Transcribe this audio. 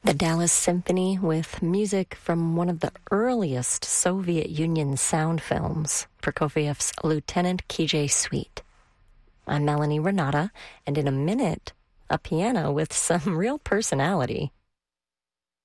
The Dallas Symphony with music from one of the earliest Soviet Union sound films, Prokofiev's Lieutenant Kijé Suite. I'm Melanie Renata, and in a minute, a piano with some real personality.